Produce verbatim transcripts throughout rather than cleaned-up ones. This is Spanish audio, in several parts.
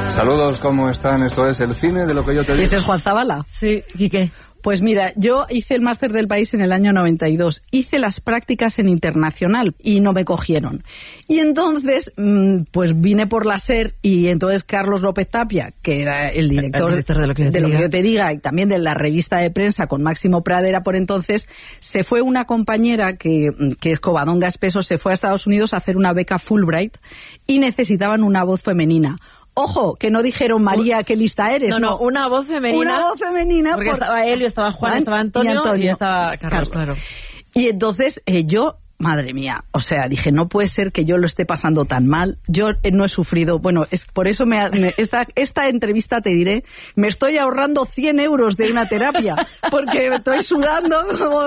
Saludos, ¿cómo están? Esto es El Cine de lo que yo te digo. ¿Este es Juan Zabala? Sí, ¿y qué? Pues mira, yo hice el máster del país en el año noventa y dos, hice las prácticas en Internacional y no me cogieron. Y entonces, pues vine por la SER y entonces Carlos López Tapia, que era el director, el director de, lo que, yo de lo que yo te diga, y también de la revista de prensa con Máximo Pradera por entonces, se fue una compañera que, que es Covadonga Espeso, se fue a Estados Unidos a hacer una beca Fulbright y necesitaban una voz femenina. Ojo, que no dijeron, María, qué lista eres. No, no, no, una voz femenina. Una voz femenina. Porque por... estaba Elio, estaba Juan, estaba Antonio y, Antonio. y estaba Carlos, claro. Y entonces eh, yo, madre mía, o sea, dije, no puede ser que yo lo esté pasando tan mal. Yo eh, no he sufrido, bueno, es por eso me, me esta, esta entrevista te diré, me estoy ahorrando cien euros de una terapia, porque me estoy sudando como...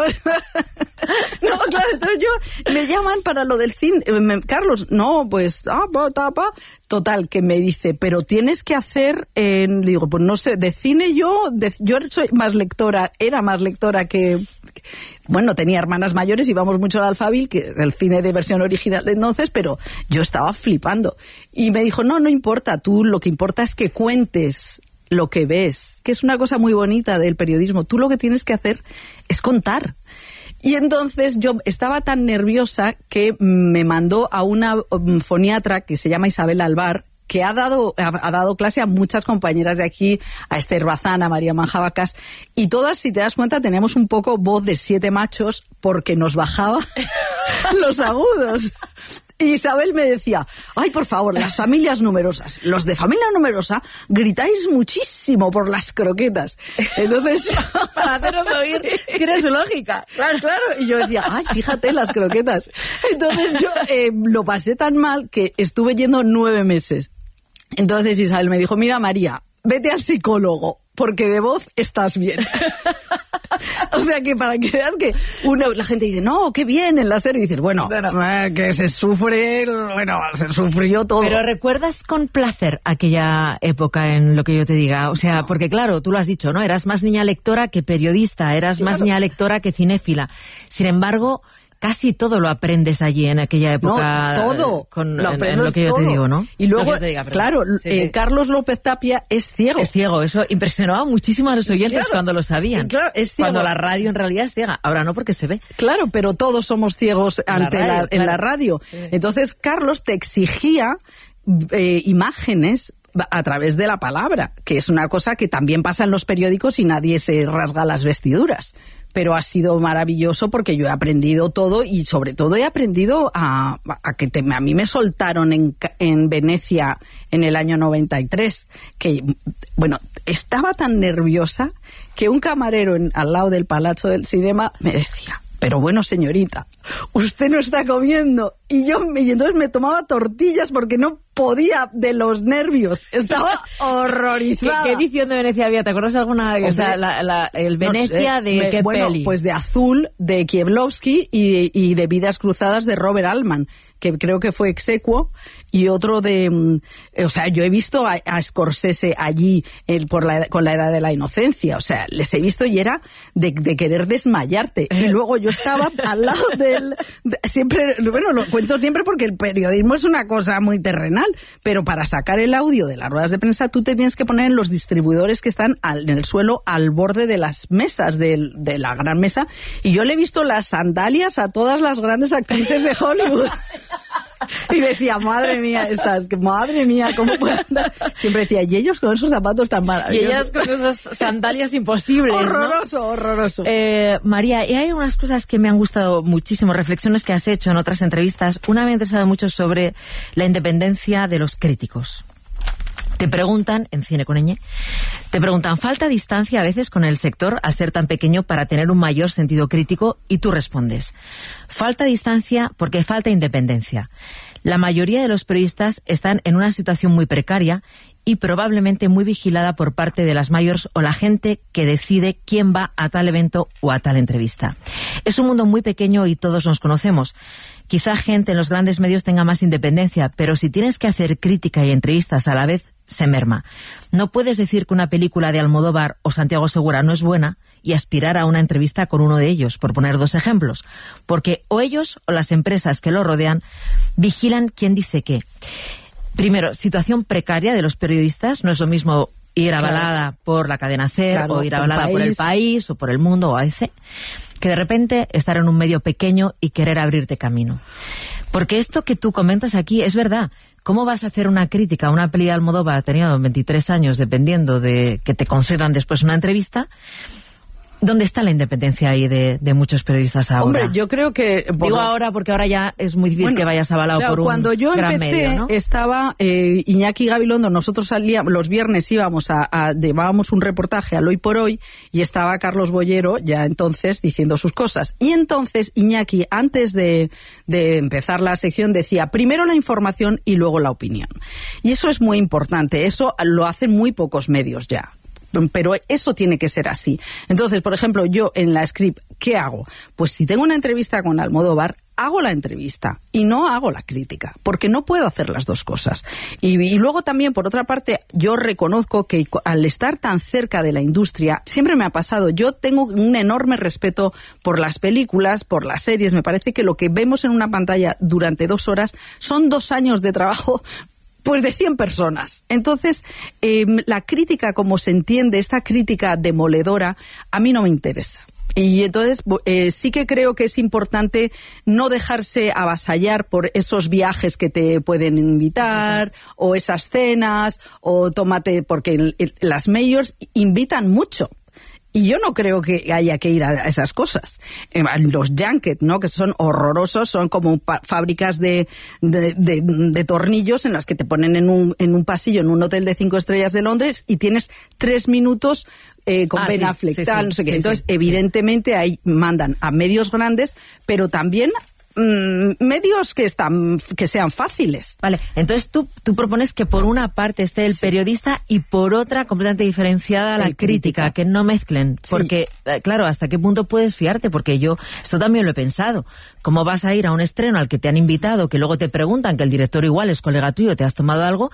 No, claro, entonces yo, me llaman para lo del cine, me, Carlos, no, pues, ah, pa, ta, pa. Total, que me dice, pero tienes que hacer, eh, digo, pues no sé, de cine yo, de, yo soy más lectora, era más lectora que, que, bueno, tenía hermanas mayores, íbamos mucho al Alfabil, que el cine de versión original de entonces, pero yo estaba flipando. Y me dijo, no, no importa, tú lo que importa es que cuentes lo que ves, que es una cosa muy bonita del periodismo, tú lo que tienes que hacer es contar. Y entonces yo estaba tan nerviosa que me mandó a una foniatra que se llama Isabel Alvar, que ha dado, ha, ha dado clase a muchas compañeras de aquí, a Esther Bazán, a María Manjabacas, y todas, si te das cuenta, tenemos un poco voz de siete machos porque nos bajaba los agudos. Y Isabel me decía, ay, por favor, las familias numerosas, los de familia numerosa, gritáis muchísimo por las croquetas. Entonces, para haceros oír, sí. Tiene su lógica. Claro, claro. Y yo decía, ay, fíjate las croquetas. Entonces yo eh, lo pasé tan mal que estuve yendo nueve meses. Entonces Isabel me dijo, mira, María, vete al psicólogo, porque de voz estás bien. O sea que para que veas que uno, la gente dice, no, qué bien en la serie, y dices, bueno, bueno. Eh, que se sufre, bueno, se sufrió todo. Pero ¿recuerdas con placer aquella época en lo que yo te diga? O sea, porque claro, tú lo has dicho, ¿no? Eras más niña lectora que periodista, eras claro. más niña lectora que cinéfila. Sin embargo, casi todo lo aprendes allí en aquella época. No, todo. Con, lo en, en lo que yo todo. te digo, ¿no? Y luego, diga, claro, sí, eh, sí. Carlos López Tapia es ciego. Es ciego, eso impresionaba muchísimo a los oyentes claro. cuando lo sabían. Claro, es ciego. Cuando la radio en realidad es ciega. Ahora no, porque se ve. Claro, pero todos somos ciegos ante la, radio, la, claro. en la radio. Sí. Entonces, Carlos te exigía eh, imágenes a través de la palabra, que es una cosa que también pasa en los periódicos y nadie se rasga las vestiduras. Pero ha sido maravilloso porque yo he aprendido todo y sobre todo he aprendido a, a que te, a mí me soltaron en, en Venecia en el año noventa y tres, que, bueno, estaba tan nerviosa que un camarero en, al lado del Palazzo del Cinema me decía, pero bueno, señorita, usted no está comiendo. Y yo y entonces me tomaba tortillas porque no podía de los nervios. Estaba horrorizada. ¿Qué, qué edición de Venecia había? ¿Te acuerdas alguna? O sea, la, la, el Venecia no, eh, de me, qué bueno, peli? Pues de Azul, de Kieślowski y, y de Vidas Cruzadas de Robert Altman, que creo que fue exequo, y otro de... Um, o sea, yo he visto a, a Scorsese allí el, por la, con la edad de la inocencia. O sea, les he visto y era de, de querer desmayarte. Y luego yo estaba al lado del... De, siempre, bueno, lo cuento siempre porque el periodismo es una cosa muy terrenal, pero para sacar el audio de las ruedas de prensa tú te tienes que poner en los distribuidores que están al, en el suelo al borde de las mesas, de, de la gran mesa. Y yo le he visto las sandalias a todas las grandes actrices de Hollywood. Y decía, madre mía, estas, madre mía, ¿cómo pueden andar? Siempre decía, y ellos con esos zapatos tan maravillosos. Y ellas con esas sandalias imposibles, horroroso, ¿no? horroroso. Eh, María, y hay unas cosas que me han gustado muchísimo, reflexiones que has hecho en otras entrevistas. Una me ha interesado mucho sobre la independencia de los críticos. Te preguntan, en Cine con ñ, te preguntan, ¿falta distancia a veces con el sector al ser tan pequeño para tener un mayor sentido crítico? Y tú respondes, falta distancia porque falta independencia. La mayoría de los periodistas están en una situación muy precaria y probablemente muy vigilada por parte de las mayors o la gente que decide quién va a tal evento o a tal entrevista. Es un mundo muy pequeño y todos nos conocemos. Quizá gente en los grandes medios tenga más independencia, pero si tienes que hacer crítica y entrevistas a la vez, se merma. No puedes decir que una película de Almodóvar o Santiago Segura no es buena y aspirar a una entrevista con uno de ellos, por poner dos ejemplos, porque o ellos o las empresas que lo rodean vigilan quién dice qué. primero, situación precaria de los periodistas. No es lo mismo ir avalada claro. por la cadena SER claro, o ir avalada por El País o por El Mundo o A B C, que de repente estar en un medio pequeño y querer abrirte camino. Porque esto que tú comentas aquí es verdad. ¿Cómo vas a hacer una crítica a una peli de Almodóvar teniendo veintitrés años, dependiendo de que te concedan después una entrevista? ¿Dónde está la independencia ahí de, de muchos periodistas ahora? Hombre, yo creo que... Digo bueno, ahora porque ahora ya es muy difícil bueno, que vayas avalado claro, por un cuando yo gran empecé, medio, ¿no? Estaba eh, Iñaki Gabilondo, nosotros salíamos, los viernes íbamos a, a... llevábamos un reportaje al Hoy por Hoy y estaba Carlos Bollero ya entonces diciendo sus cosas. Y entonces Iñaki, antes de, de empezar la sección, decía primero la información y luego la opinión. Y eso es muy importante, eso lo hacen muy pocos medios ya. Pero eso tiene que ser así. Entonces, por ejemplo, yo en la Script, ¿qué hago? Pues si tengo una entrevista con Almodóvar, hago la entrevista y no hago la crítica, porque no puedo hacer las dos cosas. Y, y luego también, por otra parte, yo reconozco que al estar tan cerca de la industria, siempre me ha pasado, yo tengo un enorme respeto por las películas, por las series. Me parece que lo que vemos en una pantalla durante dos horas son dos años de trabajo pues de cien personas. Entonces, eh, la crítica, como se entiende, esta crítica demoledora, a mí no me interesa. Y entonces eh, sí que creo que es importante no dejarse avasallar por esos viajes que te pueden invitar, o esas cenas, o tómate, porque el, el, las majors invitan mucho. Y yo no creo que haya que ir a esas cosas. Los junkets, ¿no? Que son horrorosos, son como fábricas de, de, de, de tornillos en las que te ponen en un, en un pasillo, en un hotel de cinco estrellas de Londres, y tienes tres minutos eh, con ah, Ben sí, Affleck, sí, tal, sí, no sé qué. Sí, Entonces, sí, evidentemente, sí. ahí mandan a medios grandes, pero también mmm, medios que están que sean fáciles. Vale, entonces tú, tú propones que por una parte esté el sí. periodista y por otra completamente diferenciada la crítica, crítica, que no mezclen, sí. porque claro, ¿hasta qué punto puedes fiarte? Porque yo esto también lo he pensado. ¿Cómo vas a ir a un estreno al que te han invitado, que luego te preguntan que el director igual es colega tuyo, te has tomado algo,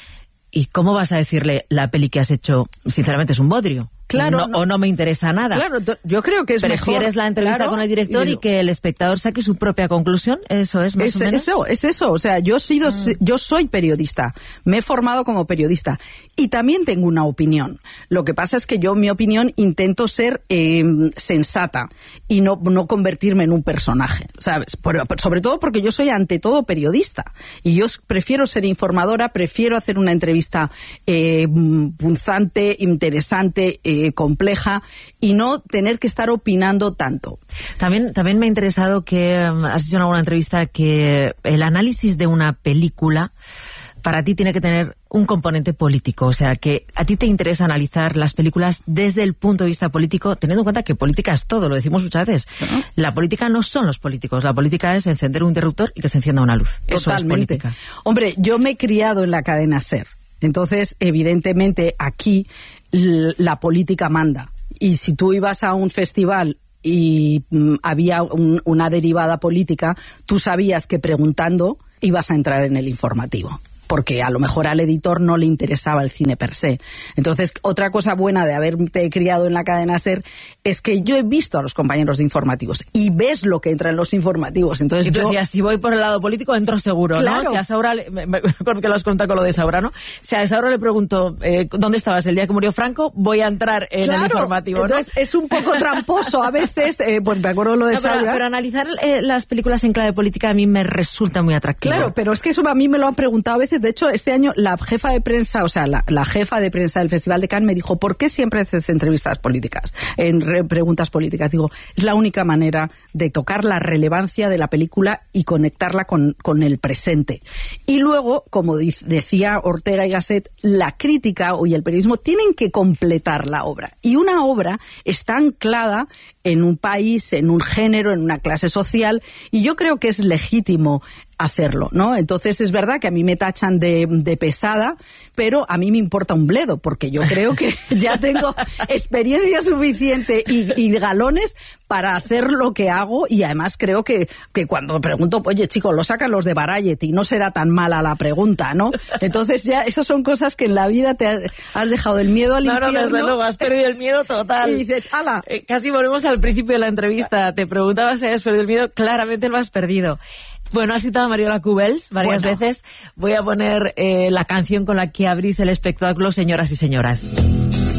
y cómo vas a decirle la peli que has hecho, sinceramente es un bodrio? Claro, no, no. o no me interesa nada. Claro, yo creo que es Prefieres mejor. Prefieres la entrevista claro, con el director y, y que el espectador saque su propia conclusión. Eso es más es, o menos. Eso, es eso. O sea, yo he sido, mm. yo soy periodista. Me he formado como periodista y también tengo una opinión. Lo que pasa es que yo, mi opinión, intento ser eh, sensata y no no convertirme en un personaje, ¿sabes? Por, sobre todo porque yo soy ante todo periodista y yo prefiero ser informadora, prefiero hacer una entrevista eh, punzante, interesante. Eh, compleja y no tener que estar opinando tanto. También, también me ha interesado que um, has dicho en alguna entrevista que el análisis de una película para ti tiene que tener un componente político, o sea, que a ti te interesa analizar las películas desde el punto de vista político, teniendo en cuenta que política es todo, lo decimos muchas veces. Uh-huh. La política no son los políticos, la política es encender un interruptor y que se encienda una luz. Totalmente. Eso es política. Hombre, yo me he criado en la cadena SER, entonces, evidentemente, aquí la política manda. Y si tú ibas a un festival y mm, había un, una derivada política, tú sabías que preguntando ibas a entrar en el informativo. Porque a lo mejor al editor no le interesaba el cine per se. Entonces, otra cosa buena de haberte criado en la cadena SER es que yo he visto a los compañeros de informativos y ves lo que entra en los informativos. Entonces, y tú yo... decías, si voy por el lado político, entro seguro, claro. ¿no? Si a Saura, le... me acuerdo que lo has contado con lo de Saura, ¿no? Si a Saura le pregunto, eh, ¿dónde estabas el día que murió Franco? Voy a entrar en claro. el informativo, ¿no? Entonces, es un poco tramposo a veces, eh, pues me acuerdo lo de no, pero, Saura. Pero analizar eh, las películas en clave política a mí me resulta muy atractivo. Claro, pero es que eso a mí me lo han preguntado a veces. De hecho, este año la jefa de prensa, o sea, la, la jefa de prensa del Festival de Cannes me dijo, ¿por qué siempre haces entrevistas políticas, en re, preguntas políticas? Digo, es la única manera de tocar la relevancia de la película y conectarla con, con el presente. Y luego, como di, decía Ortega y Gasset, la crítica y el periodismo tienen que completar la obra. Y una obra está anclada en un país, en un género, en una clase social, y yo creo que es legítimo hacerlo, ¿no? Entonces es verdad que a mí me tachan de, de pesada, pero a mí me importa un bledo, porque yo creo que ya tengo experiencia suficiente y, y galones para hacer lo que hago, y además creo que, que cuando pregunto, oye chicos, lo sacan los de Variety, no será tan mala la pregunta, ¿no? Entonces ya esas son cosas que en la vida te has, has dejado el miedo al no, infierno. No, desde luego, has perdido el miedo total. Y dices, ¡hala! Eh, casi volvemos al principio de la entrevista, te preguntaba si habías perdido el miedo, claramente lo has perdido. Bueno, has citado a Mariola Cubels varias Bueno. veces. Voy a poner eh, la canción con la que abrís el espectáculo, Señoras y Señoras.